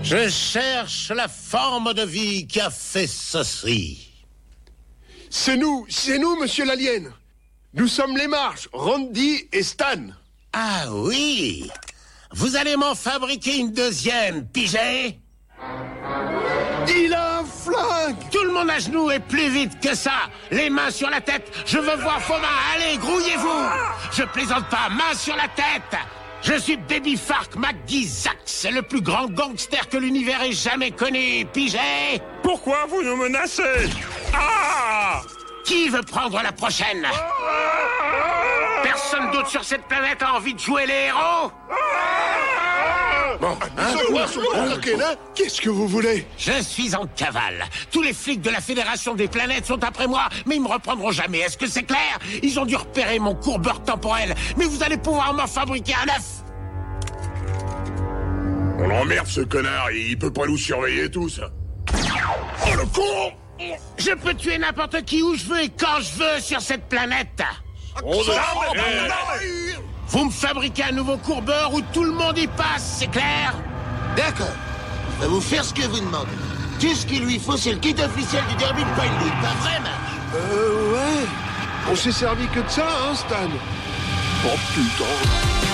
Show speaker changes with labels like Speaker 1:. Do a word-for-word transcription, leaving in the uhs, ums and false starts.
Speaker 1: Je cherche la forme de vie qui a fait ceci.
Speaker 2: C'est nous, c'est nous, monsieur l'alien. Nous sommes les Marches, Randy et Stan.
Speaker 1: Ah oui. Vous allez m'en fabriquer une deuxième, pigé?
Speaker 2: Il a un flingue!
Speaker 1: Tout le monde à genoux et plus vite que ça. Les mains sur la tête. Je veux voir vos mains. Allez, grouillez-vous. Je plaisante pas. Mains sur la tête. Je suis Baby Fark McGee Zax, le plus grand gangster que l'univers ait jamais connu. Pigé?
Speaker 3: Pourquoi vous nous menacez? Ah!
Speaker 1: Qui veut prendre la prochaine? Personne d'autre sur cette planète a envie de jouer les héros?
Speaker 2: Bon, hein? Qu'est-ce que vous voulez?
Speaker 1: Je suis en cavale. Tous les flics de la Fédération des planètes sont après moi, mais ils me reprendront jamais. Est-ce que c'est clair? Ils ont dû repérer mon courbeur temporel, mais vous allez pouvoir m'en fabriquer un neuf.
Speaker 3: On l'emmerde, ce connard. Il peut pas nous surveiller tous. Oh, le con!
Speaker 1: Je peux tuer n'importe qui où je veux et quand je veux sur cette planète.
Speaker 3: On
Speaker 1: Vous me fabriquez un nouveau courbeur où tout le monde y passe, c'est clair?
Speaker 4: D'accord. Il va vous faire ce que vous demandez. Tout ce qu'il lui faut, c'est le kit officiel du derby de Pinewood. Pas vrai, Marge?
Speaker 2: Euh, ouais. On s'est servi que de ça, hein, Stan? Oh, putain.